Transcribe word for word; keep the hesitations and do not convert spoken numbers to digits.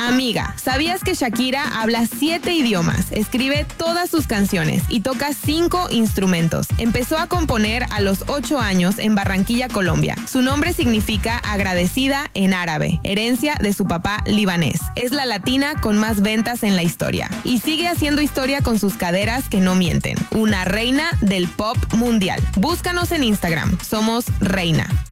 Amiga, ¿sabías que Shakira habla siete idiomas, escribe todas sus canciones y toca cinco instrumentos? Empezó a componer a los ocho años en Barranquilla, Colombia. Su nombre significa agradecida en árabe, herencia de su papá libanés. Es la latina con más ventas en la historia y sigue haciendo historia con sus caderas que no mienten. Una reina del pop mundial. Búscanos en Instagram. Somos Reina.